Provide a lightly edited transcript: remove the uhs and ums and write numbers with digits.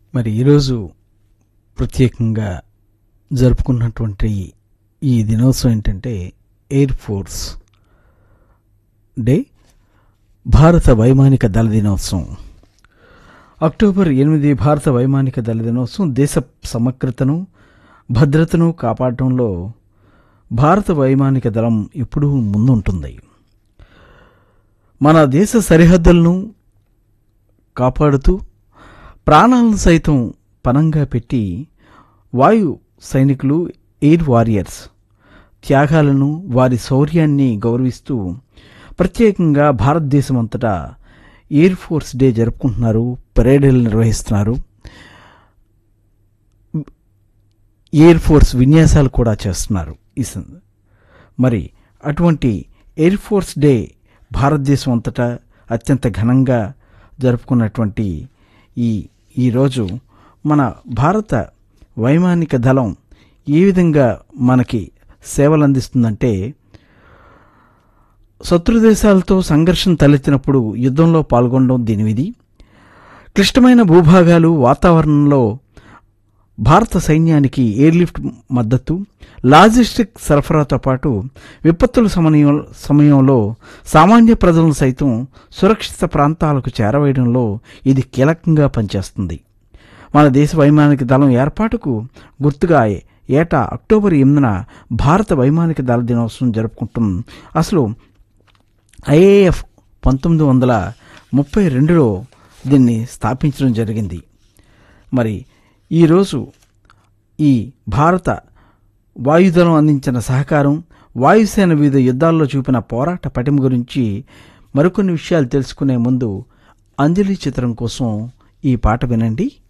మరి ఈరోజు ప్రత్యేకంగా జరుపుకున్నటువంటి ఈ దినోత్సవం ఏంటంటే ఎయిర్ ఫోర్స్ డే, భారత వైమానిక దళ దినోత్సవం. అక్టోబర్ 8 భారత వైమానిక దళ దినోత్సవం దేశ సమగ్రతను, భద్రతను కాపాడటంలో భారత వైమానిక దళం ఎప్పుడూ ముందుంటుంది. మన దేశ సరిహద్దులను కాపాడుతూ ప్రాణాలను సైతం పణంగా పెట్టి వాయు సైనికులు, ఎయిర్ వారియర్స్ త్యాగాలను, వారి శౌర్యాన్ని గౌరవిస్తూ ప్రత్యేకంగా భారతదేశం అంతటా ఎయిర్ ఫోర్స్ డే జరుపుకుంటున్నారు, పరేడ్లు నిర్వహిస్తున్నారు, ఎయిర్ ఫోర్స్ విన్యాసాలు కూడా చేస్తున్నారు. మరి అటువంటి ఎయిర్ ఫోర్స్ డే భారతదేశం అంతటా అత్యంత ఘనంగా జరుపుకున్నటువంటి ఈరోజు మన భారత వైమానిక దళం ఏ విధంగా మనకి సేవలు అందిస్తుందంటే, శత్రు దేశాలతో సంఘర్షణ తలెత్తినప్పుడు యుద్ధంలో పాల్గొనడం దీని విధి. క్లిష్టమైన భూభాగాలు, వాతావరణంలో భారత సైన్యానికి ఎయిర్లిఫ్ట్ మద్దతు, లాజిస్టిక్ సరఫరాతో పాటు విపత్తుల సమయంలో సామాన్య ప్రజలను సైతం సురక్షిత ప్రాంతాలకు చేరవేయడంలో ఇది కీలకంగా పనిచేస్తుంది. మన దేశ వైమానిక దళం ఏర్పాటుకు గుర్తుగా ఏటా అక్టోబర్ 8న భారత వైమానిక దళ దినోత్సవం జరుపుకుంటాం. అసలు ఐఏఎఫ్ 1932లో దీన్ని స్థాపించడం జరిగింది. మరి ఈరోజు ఈ భారత వాయుదళం అందించిన సహకారం, వాయుసేన వివిధ యుద్ధాల్లో చూపిన పోరాట పటిమ గురించి మరికొన్ని విషయాలు తెలుసుకునే ముందు అంజలి చిత్రం కోసం ఈ పాట వినండి.